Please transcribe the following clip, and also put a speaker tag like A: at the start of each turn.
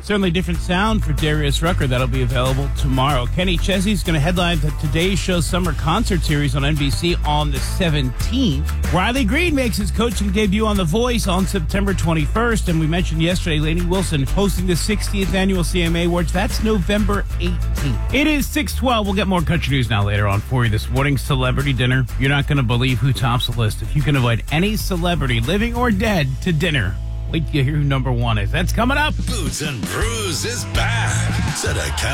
A: Certainly different sound for Darius Rucker. That'll be available tomorrow. Kenny Chesney's going to headline the Today Show Summer Concert Series on NBC on the 17th. Riley Green makes his coaching debut on The Voice on September 21st. And we mentioned yesterday, Lainey Wilson hosting the 60th Annual CMA Awards. That's November 18th. It is 6:12. We'll get more country news now later on for you this morning. Celebrity dinner. You're not going to believe who tops the list. If you can avoid any celebrity, living or dead, to dinner, wait till you hear who number one is. That's coming up.
B: Boots and Brews is back. Set a